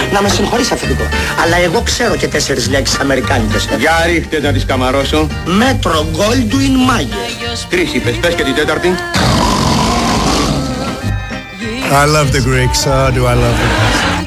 Να με συγχωρείς αφεντικό, αλλά εγώ ξέρω και 4 λέξεις αμερικάνικες. Για ρίχτε να τις καμαρώσω. Μέτρο Γκόλντουιν Μάγερ. 3 είπες, πες και την τέταρτη. I love the Greeks, do I love the Greeks.